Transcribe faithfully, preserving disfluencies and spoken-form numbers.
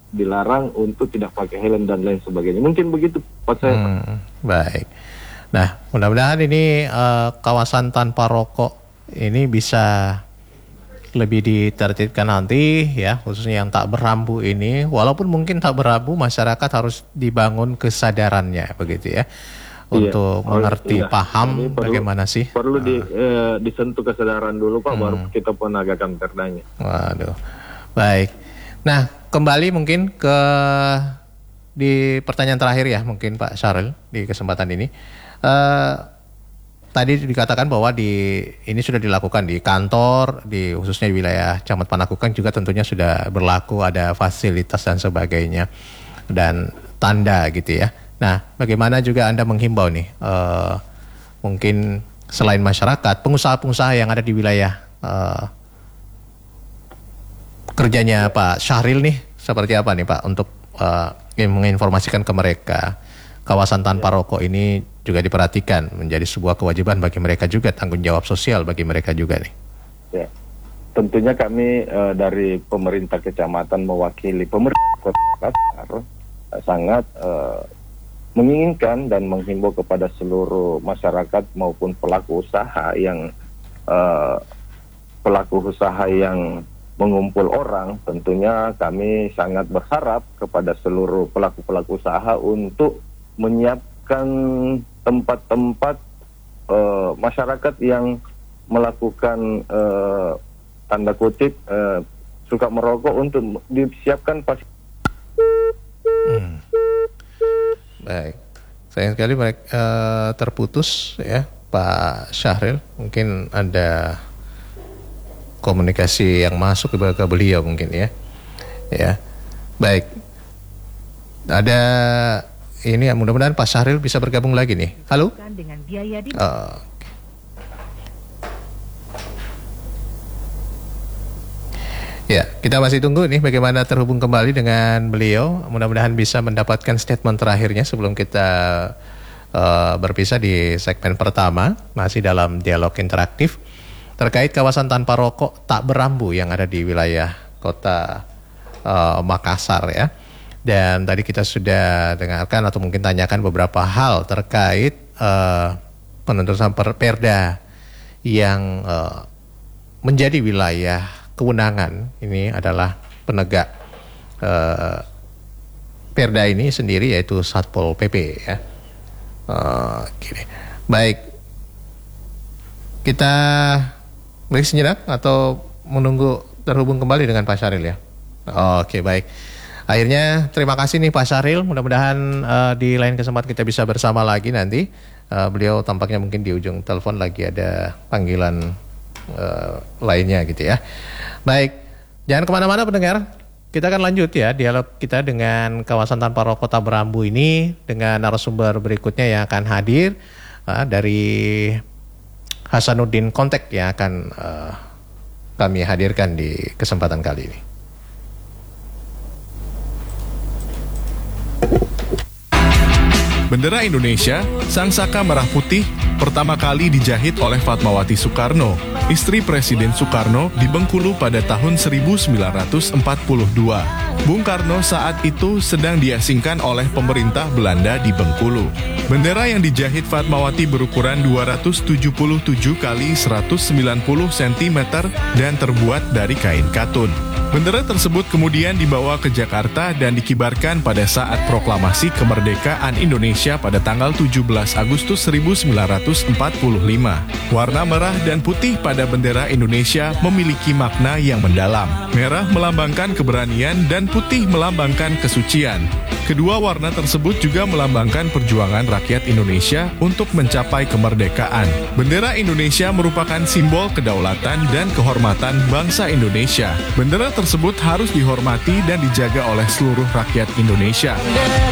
dilarang untuk tidak pakai helm dan lain sebagainya. Mungkin begitu Pak saya. Hmm, baik. Nah, mudah-mudahan ini uh, kawasan tanpa rokok ini bisa lebih ditertibkan nanti ya, khususnya yang tak berambu ini. Walaupun mungkin tak berambu, masyarakat harus dibangun kesadarannya begitu ya, untuk iya, mengerti iya. paham perlu, bagaimana sih perlu uh, di, eh, disentuh kesadaran dulu Pak, hmm. baru kita penagakan perdanya. Waduh, baik. Nah, kembali mungkin ke di pertanyaan terakhir ya, mungkin Pak Syahril di kesempatan ini. Uh, Tadi dikatakan bahwa di ini sudah dilakukan di kantor, di khususnya di wilayah Camat Panakukang juga tentunya sudah berlaku, ada fasilitas dan sebagainya dan tanda gitu ya. Nah, bagaimana juga Anda menghimbau nih, uh, mungkin selain masyarakat, pengusaha-pengusaha yang ada di wilayah uh, kerjanya Pak Syahril nih, seperti apa nih Pak untuk uh, menginformasikan ke mereka kawasan tanpa rokok ini juga diperhatikan menjadi sebuah kewajiban bagi mereka juga, tanggung jawab sosial bagi mereka juga nih. Ya, tentunya kami uh, dari pemerintah kecamatan mewakili pemerintah kota uh, sangat uh, menginginkan dan menghimbau kepada seluruh masyarakat maupun pelaku usaha yang uh, pelaku usaha yang mengumpul orang. Tentunya kami sangat berharap kepada seluruh pelaku-pelaku usaha untuk menyiapkan tempat-tempat uh, masyarakat yang melakukan uh, tanda kutip uh, suka merokok untuk disiapkan pas. Hmm. Baik, sayang sekali mereka uh, terputus ya Pak Syahril. Mungkin ada komunikasi yang masuk ke beliau mungkin ya. Ya, baik. Ada ini, mudah-mudahan Pak Syahril bisa bergabung lagi nih. Halo? Dengan biaya di... uh, Ya, kita masih tunggu nih bagaimana terhubung kembali dengan beliau. Mudah-mudahan bisa mendapatkan statement terakhirnya sebelum kita uh, berpisah di segmen pertama. Masih dalam dialog interaktif terkait kawasan tanpa rokok tak berambu yang ada di wilayah kota uh, Makassar ya. Dan tadi kita sudah dengarkan atau mungkin tanyakan beberapa hal terkait uh, penentuan perda yang uh, menjadi wilayah kewenangan. Ini adalah penegak uh, perda ini sendiri, yaitu Satpol P P ya. Uh, gini. Baik, kita break sejenak atau menunggu terhubung kembali dengan Pak Syahril ya. Oke, baik. Akhirnya terima kasih nih Pak Syahril, mudah-mudahan uh, di lain kesempatan kita bisa bersama lagi nanti. Uh, beliau tampaknya mungkin di ujung telepon lagi ada panggilan uh, lainnya gitu ya. Baik, jangan kemana-mana pendengar, kita akan lanjut ya dialog kita dengan kawasan tanpa rokok tak berambu ini dengan narasumber berikutnya yang akan hadir uh, dari Hasanuddin Kontek yang akan uh, kami hadirkan di kesempatan kali ini. Bendera Indonesia, sang saka merah putih, pertama kali dijahit oleh Fatmawati Soekarno, istri Presiden Soekarno di Bengkulu pada tahun seribu sembilan ratus empat puluh dua. Bung Karno saat itu sedang diasingkan oleh pemerintah Belanda di Bengkulu. Bendera yang dijahit Fatmawati berukuran dua ratus tujuh puluh tujuh kali seratus sembilan puluh sentimeter dan terbuat dari kain katun. Bendera tersebut kemudian dibawa ke Jakarta dan dikibarkan pada saat proklamasi kemerdekaan Indonesia pada tanggal tujuh belas Agustus seribu sembilan ratus empat puluh lima. Warna merah dan putih pada bendera Indonesia memiliki makna yang mendalam. Merah melambangkan keberanian dan putih melambangkan kesucian. Kedua warna tersebut juga melambangkan perjuangan rakyat Indonesia untuk mencapai kemerdekaan. Bendera Indonesia merupakan simbol kedaulatan dan kehormatan bangsa Indonesia. Bendera tersebut harus dihormati dan dijaga oleh seluruh rakyat Indonesia.